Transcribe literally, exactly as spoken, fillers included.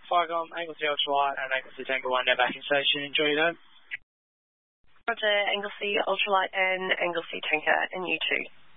Firecom, Anglesey Ultralight and Anglesey Tango one, now back in station. Enjoy your day. Roger, Anglesey Ultralight and Anglesey Tanker, and you too.